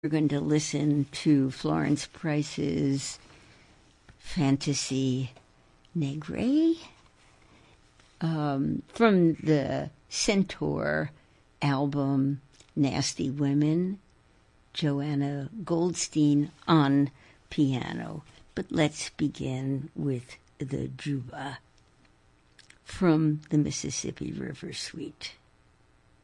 We're going to listen to Florence Price's Fantasy Negre from the Centaur album Nasty Women, Joanna Goldstein on piano. But let's begin with the Juba from the Mississippi River Suite.